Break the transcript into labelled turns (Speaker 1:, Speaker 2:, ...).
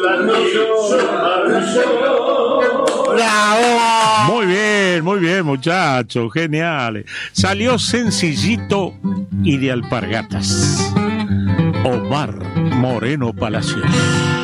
Speaker 1: Muy bien, muchachos, geniales. Salió sencillito y de alpargatas. Omar Moreno Palacios.